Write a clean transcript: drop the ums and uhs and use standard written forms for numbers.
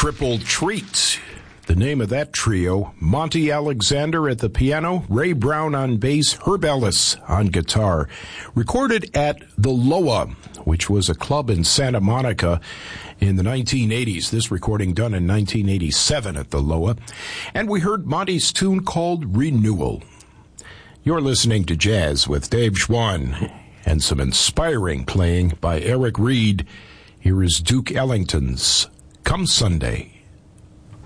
Triple Treat. The name of that trio, Monty Alexander at the piano, Ray Brown on bass, Herb Ellis on guitar. Recorded at the Loa, which was a club in Santa Monica in the 1980s. This recording done in 1987 at the Loa. And we heard Monty's tune called Renewal. You're listening to Jazz with Dave Schwann and some inspiring playing by Eric Reed. Here is Duke Ellington's Come Sunday.